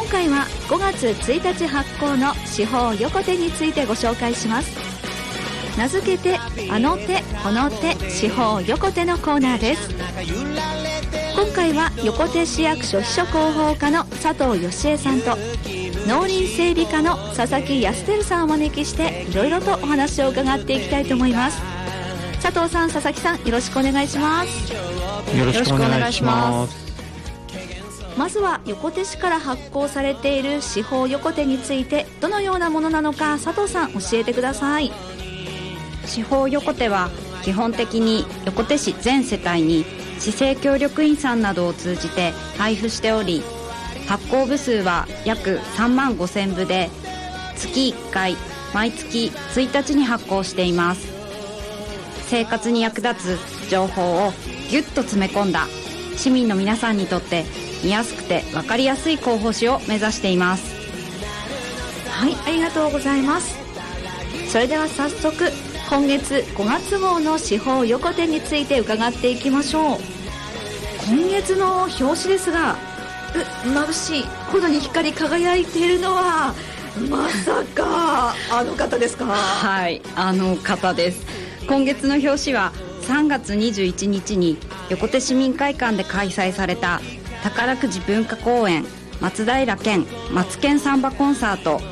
回は5月1日発行の司法横手についてご紹介します。名付けてあの手この手司法横手のコーナーです。今回は横手市役所秘書広報課の佐藤義恵さんと農林整備課の佐々木康輝さんをお招きしていろいろとお話を伺っていきたいと思います。佐藤さん、佐々木さん、よろしくお願いします。 よろしくお願いします。 まずは横手市から発行されている司法横手についてどのようなものなのか佐藤さん教えてください。 司法横手は基本的に横手市全世帯に市政協力員さんなどを通じて配布しており、発行部数は約3万5000部で月1回毎月1日に発行しています。生活に役立つ情報をギュッと詰め込んだ市民の皆さんにとって見やすくて分かりやすい広報誌を目指しています。 はい、ありがとうございます。それでは早速今月5月号の司法横手について伺っていきましょう。今月の表紙ですが、眩しいほどに光り輝いているのはまさかあの方ですか？ はい、あの方です。今月の表紙は3月21日に横手市民会館で開催された宝くじ文化公演松平健マツケンサンバコンサート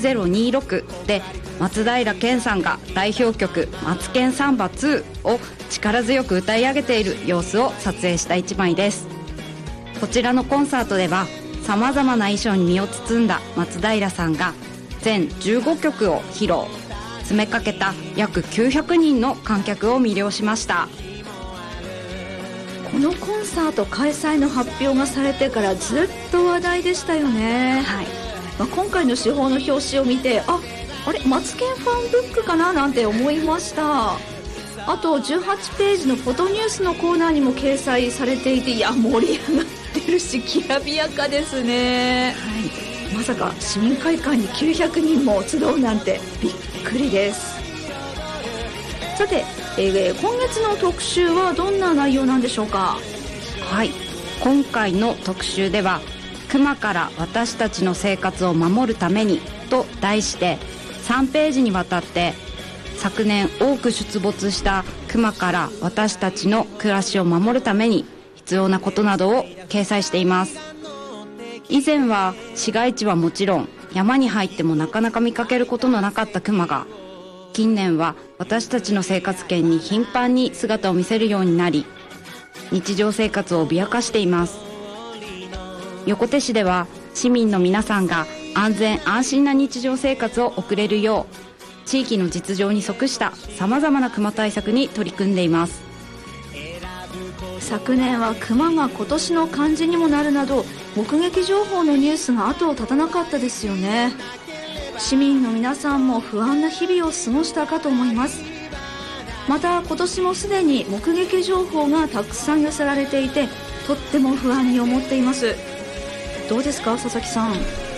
2026で松平健さんが代表曲マツケンサンバ2を力強く歌い上げている様子を撮影した一枚です。こちらのコンサートではさまざまな衣装に身を包んだ松平さんが全15曲を披露、詰めかけた約900人の観客を魅了しました。 このコンサート開催の発表がされてからずっと話題でしたよね。 はい、 今回の司法の表紙を見てあれマツケンファンブックかななんて思いました。あと18ページのフォトニュースのコーナーにも掲載されていて、いや盛り上がってるしきらびやかですね。はい、まさか市民会館に900人も集うなんてびっくりです。さて、今月の特集はどんな内容なんでしょうか？ はい、今回の特集では熊から私たちの生活を守るためにと題して3ページにわたって昨年多く出没した熊から私たちの暮らしを守るために必要なことなどを掲載しています。以前は市街地はもちろん山に入ってもなかなか見かけることのなかった熊が近年は私たちの生活圏に頻繁に姿を見せるようになり日常生活を脅かしています。横手市では市民の皆さんが安全安心な日常生活を送れるよう地域の実情に即したさまざまな熊対策に取り組んでいます。 昨年は熊が今年の漢字にもなるなど目撃情報のニュースが後を絶たなかったですよね。市民の皆さんも不安な日々を過ごしたかと思います。また今年もすでに目撃情報がたくさん寄せられていてとっても不安に思っています。どうですか佐々木さん？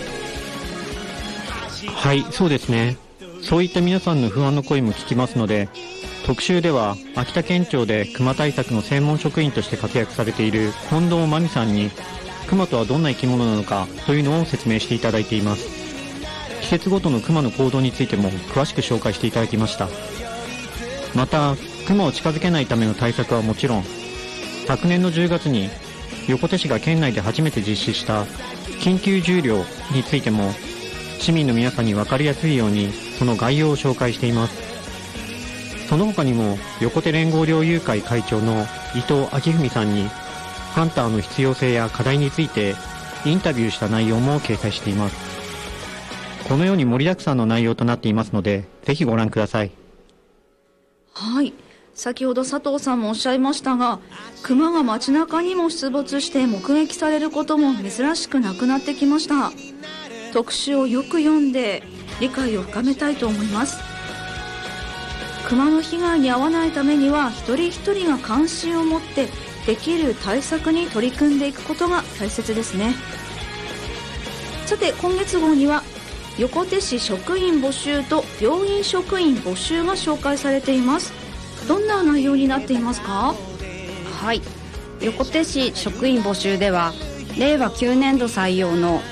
はい、そうですね。そういった皆さんの不安の声も聞きますので、特集では秋田県庁で熊対策の専門職員として活躍されている近藤真美さんに熊とはどんな生き物なのかというのを説明していただいています。季節ごとの熊の行動についても詳しく紹介していただきました。また熊を近づけないための対策はもちろん、昨年の10月に横手市が県内で初めて実施した緊急重猟についても市民の皆さんに分かりやすいようにその概要を紹介しています。その他にも横手連合猟友会会長の伊藤明文さんにハンターの必要性や課題についてインタビューした内容も掲載しています。このように盛りだくさんの内容となっていますのでぜひご覧ください。 はい、先ほど佐藤さんもおっしゃいましたが熊が街中にも出没して目撃されることも珍しくなくなってきました。特集をよく読んで理解を深めたいと思います。熊の被害に遭わないためには一人一人が関心を持ってできる対策に取り組んでいくことが大切ですね。さて今月号には横手市職員募集と病院職員募集が紹介されています。どんな内容になっていますか？ はい、横手市職員募集では令和9年度採用の